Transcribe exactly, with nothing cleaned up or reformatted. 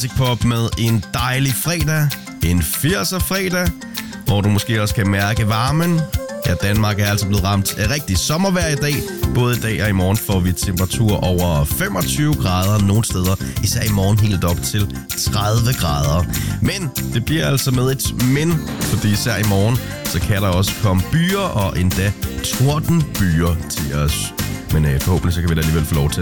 Pop med en dejlig fredag, en firser fredag, hvor du måske også kan mærke varmen. Ja, Danmark er altså blevet ramt af rigtig sommervejr i dag. Både i dag og i morgen får vi temperatur over femogtyve grader nogle steder. Især i morgen helt op til tredive grader. Men det bliver altså med et men, fordi især i morgen, så kan der også komme byer og endda tordenbyer til os. Men øh, forhåbentlig så kan vi da alligevel få lov til